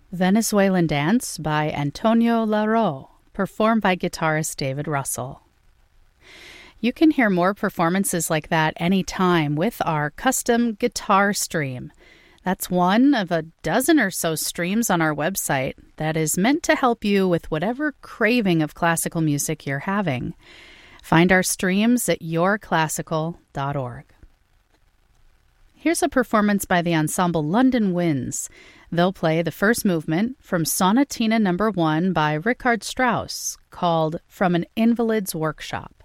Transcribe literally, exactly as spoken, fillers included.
Venezuelan Dance by Antonio Larroe, performed by guitarist David Russell. You can hear more performances like that anytime with our custom guitar stream. That's one of a dozen or so streams on our website that is meant to help you with whatever craving of classical music you're having. Find our streams at your classical dot org. Here's a performance by the ensemble London Winds. They'll play the first movement from Sonatina Number One by Richard Strauss, called From an Invalid's Workshop.